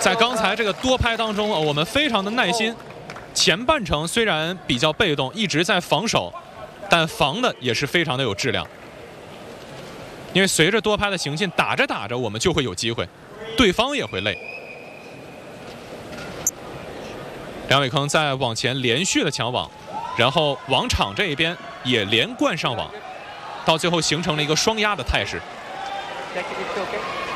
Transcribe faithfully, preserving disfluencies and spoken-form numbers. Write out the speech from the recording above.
在刚才这个多拍当中啊，我们非常的耐心。前半程虽然比较被动，一直在防守，但防的也是非常的有质量。因为随着多拍的行进，打着打着我们就会有机会，对方也会累。梁伟铿在往前连续的抢网，然后网场这一边也连贯上网，到最后形成了一个双压的态势。